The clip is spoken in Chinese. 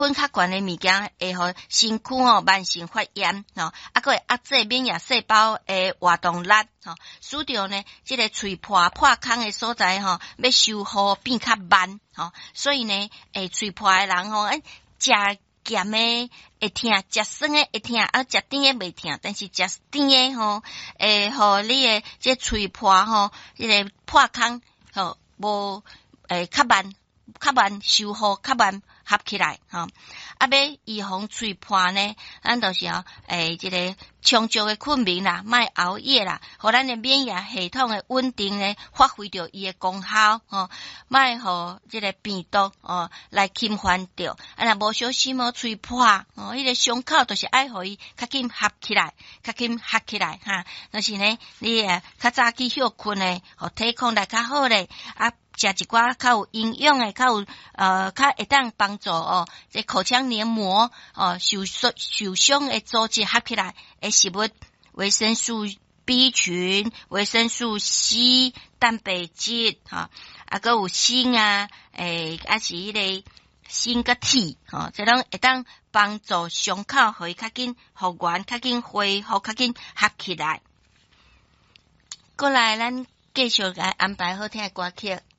分较悬诶物件会互身躯慢性发炎吼，还佫会压制免疫细胞诶活动力吼，使着呢即个喙破空诶所在吼，要修复变较慢吼，所以呢，喙破诶人吼，食咸诶会痛，食酸诶会痛，食甜诶袂痛，但是食甜诶吼，会互你诶即喙破吼，即个破空吼无较慢修复，较慢合起来吼。要预防喙破呢，咱就是即个充足诶困眠啦，莫熬夜啦，互咱诶免疫系统诶稳定咧，发挥着伊诶功效吼，莫互即个病毒来侵犯着。若无小心喙破迄个伤口就是爱互伊较紧合起来哈。就是呢，你较早起休困诶，互体控力较好咧食一寡较有营养诶，较有较会当帮助这口腔黏膜受伤诶组织合起来诶食物，维生素 B 群、维生素 C、蛋白质佫有锌还是迄个锌甲铁这拢会当帮助伤口互伊较紧复原、较紧恢复、较紧合起来。过来，咱继续来安排好听诶歌曲。